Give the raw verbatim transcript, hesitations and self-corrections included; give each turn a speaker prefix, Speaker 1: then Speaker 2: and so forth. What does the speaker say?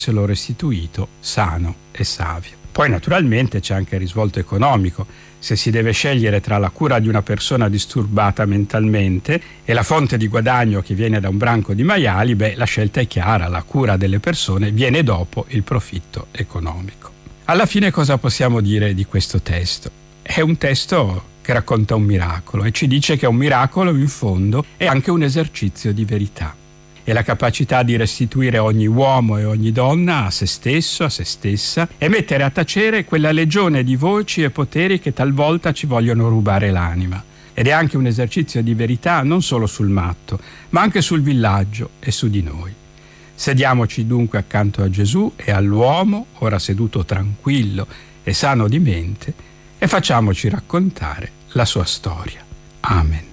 Speaker 1: lo restituito sano e savio. Poi naturalmente c'è anche il risvolto economico. Se si deve scegliere tra la cura di una persona disturbata mentalmente e la fonte di guadagno che viene da un branco di maiali, beh, la scelta è chiara, la cura delle persone viene dopo il profitto economico. Alla fine cosa possiamo dire di questo testo? È un testo che racconta un miracolo e ci dice che un miracolo in fondo è anche un esercizio di verità. È la capacità di restituire ogni uomo e ogni donna a se stesso, a se stessa, e mettere a tacere quella legione di voci e poteri che talvolta ci vogliono rubare l'anima. Ed è anche un esercizio di verità non solo sul matto, ma anche sul villaggio e su di noi. Sediamoci dunque accanto a Gesù e all'uomo, ora seduto tranquillo e sano di mente, e facciamoci raccontare la sua storia. Amen.